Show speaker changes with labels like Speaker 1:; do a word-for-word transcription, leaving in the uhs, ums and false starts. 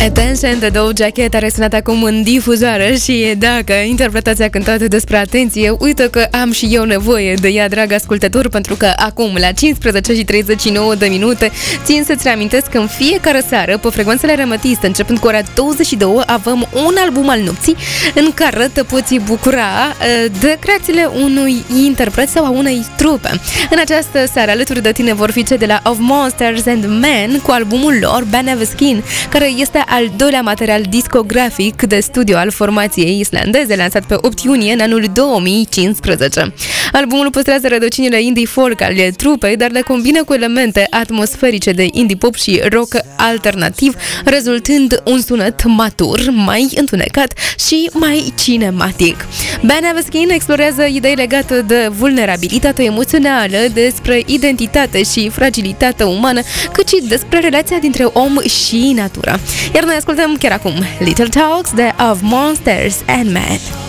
Speaker 1: Attention de Doja Cat are sunat acum în difuzoară și dacă interpretația a cântat despre atenție, uite că am și eu nevoie de ea, drag ascultător, pentru că acum, la cincisprezece și treizeci și nouă de minute, țin să-ți reamintesc că în fiecare seară, pe frecvențele Remetiste, începând cu ora douăzeci și două, avem un album al nopții în care te poți bucura de creațiile unui interpret sau a unei trupe. În această seară, alături de tine vor fi cei de la Of Monsters and Men cu albumul lor, Ben Neverskin, care este al doilea material discografic de studio al formației islandeze, lansat pe opt iunie în anul două mii cincisprezece. Albumul păstrează rădăcinile indie folk ale trupei, dar le combină cu elemente atmosferice de indie pop și rock alternativ, rezultând un sunet matur, mai întunecat și mai cinematic. Ben Neverskin explorează idei legate de vulnerabilitate emoțională, despre identitate și fragilitate umană, cât și despre relația dintre om și natură. Iar noi ascultăm chiar acum Little Talks de Of Monsters and Men.